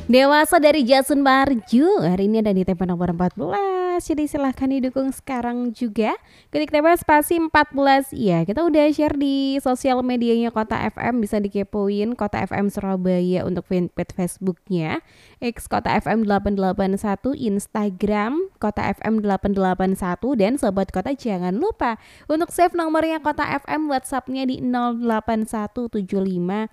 Dewasa dari Jason Marju hari ini ada di TP nomor 14. Jadi silahkan didukung sekarang juga. Ketik TP spasi 14. Iya, kita udah share di sosial medianya Kota FM. Bisa dikepoin Kota FM Surabaya untuk fanpage Facebooknya, X Kota FM 881, Instagram Kota FM 881. Dan Sobat Kota jangan lupa untuk save nomornya Kota FM, WhatsAppnya di 08175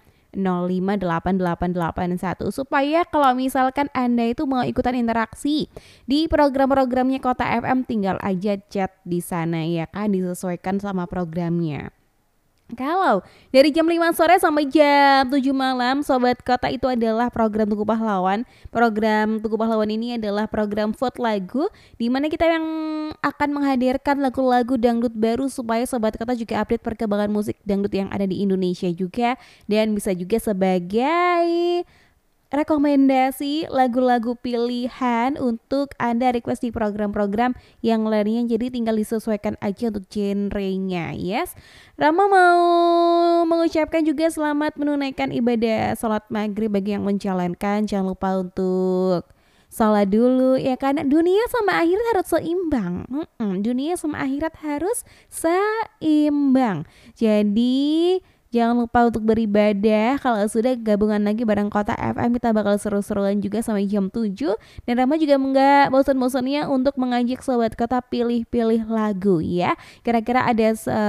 058881 supaya kalau misalkan Anda itu mau ikutan interaksi di program-programnya Kota FM, tinggal aja chat di sana ya kan, disesuaikan sama programnya. Kalau dari jam 5 sore sampai jam 7 malam, Sobat Kota, itu adalah program Tugu Pahlawan. Program Tugu Pahlawan ini adalah program vote lagu, di mana kita yang akan menghadirkan lagu-lagu dangdut baru supaya Sobat Kota juga update perkembangan musik dangdut yang ada di Indonesia juga. Dan bisa juga sebagai rekomendasi lagu-lagu pilihan untuk Anda request di program-program yang lainnya. Jadi tinggal disesuaikan aja untuk genrenya. Yes, Rama mau mengucapkan juga selamat menunaikan ibadah sholat maghrib bagi yang menjalankan. Jangan lupa untuk sholat dulu ya kan. Dunia sama akhirat harus seimbang. Dunia sama akhirat harus seimbang. Jadi jangan lupa untuk beribadah. Kalau sudah gabungan lagi bareng Kota FM, kita bakal seru-seruan juga sampai jam 7. Dan Rama juga enggak bosan-bosannya untuk mengajak Sobat Kota pilih-pilih lagu ya. Kira-kira ada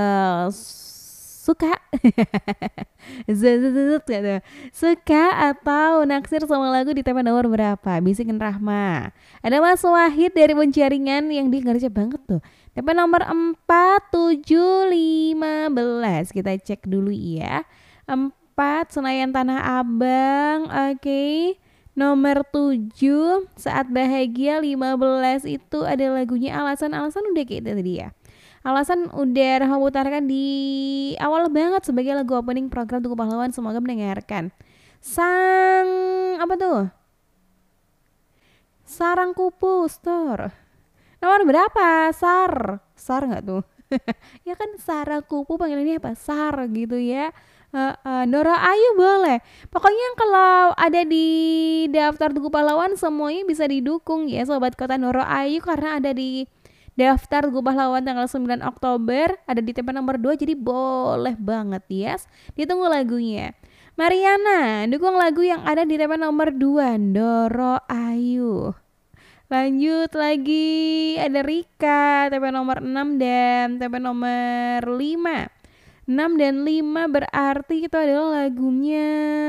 suka suka atau naksir sama lagu di TP nomor berapa? Bisikin Rahma. Ada Mas Wahid dari Penjaringan yang dia ngerja banget tuh. TP nomor 4715. Kita cek dulu ya. 4 Senayan Tanah Abang. Oke. Nomor 7 Saat Bahagia 15 itu ada lagunya Alasan udah kayak tadi ya. Alasan udah Rahma putarkan di awal banget sebagai lagu opening program Tugu Pahlawan. Semoga mendengarkan. Apa tuh? Sarang Kupu Store. Nomor berapa? Sar nggak tuh? Ya kan Sarang Kupu panggilannya apa? Sar gitu ya. Nora Ayu boleh. Pokoknya kalau ada di daftar Tugu Pahlawan semuanya bisa didukung ya Sobat Kota. Nora Ayu karena ada di daftar Tugu Pahlawan tanggal 9 Oktober, ada di TP nomor 2, jadi boleh banget yes. Ditunggu lagunya. Mariana dukung lagu yang ada di TP nomor 2, Nora Ayu. Lanjut lagi, ada Rika TP nomor 6 dan TP nomor 5. 6 dan 5 berarti itu adalah lagunya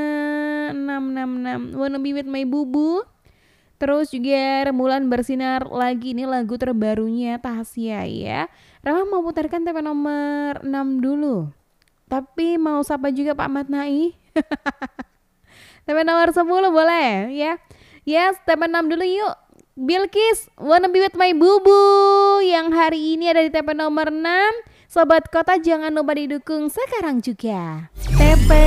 666 Wanna Be With My Bubu. Terus juga Rembulan Bersinar Lagi, ini lagu terbarunya Tasya ya. Rama mau putarkan TP nomor 6 dulu. Tapi mau sapa juga Pak Matnai. TP nomor 10 boleh ya. Yes, TP 6 dulu yuk. Bilkis Wanna Be With My Bubu yang hari ini ada di TP nomor 6. Sobat Kota jangan lupa didukung sekarang juga. TP